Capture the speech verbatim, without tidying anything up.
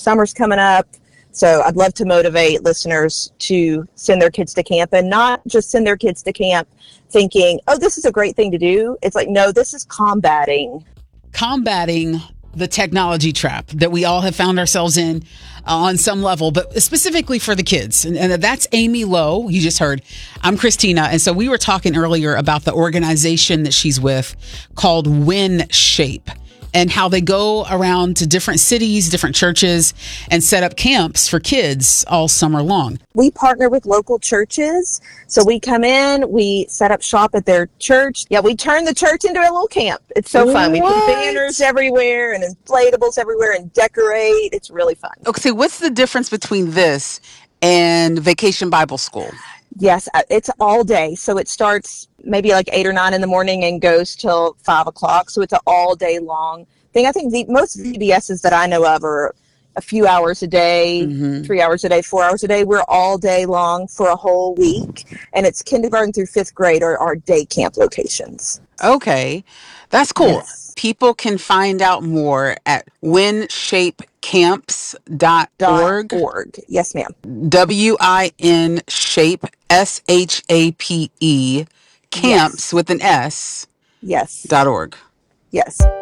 Summer's coming up. So I'd love to motivate listeners to send their kids to camp, and not just send their kids to camp thinking, oh, this is a great thing to do. It's like, no, this is combating. Combating the technology trap that we all have found ourselves in uh, on some level, but specifically for the kids. And, and that's Amy Lowe, you just heard. I'm Christina. And so we were talking earlier about the organization that she's with called Win Shape, and how they go around to different cities, different churches, and set up camps for kids all summer long. We partner with local churches. So we come in, we set up shop at their church. Yeah, we turn the church into a little camp. It's so fun. What? We put banners everywhere and inflatables everywhere and decorate. It's really fun. Okay, so what's the difference between this and Vacation Bible School? Yes, uh, it's all day. So it starts maybe like eight or nine in the morning and goes till five o'clock. So it's an all day long thing. I think the most V B S's that I know of are a few hours a day, mm-hmm. three hours a day, four hours a day. We're all day long for a whole week. And it's kindergarten through fifth grade are our day camp locations. Okay, that's cool. Yes. People can find out more at win shape camps dot org. Org. Yes, ma'am. W I N shape, S H A P E, camps yes. with an S. Yes. Dot org. Yes.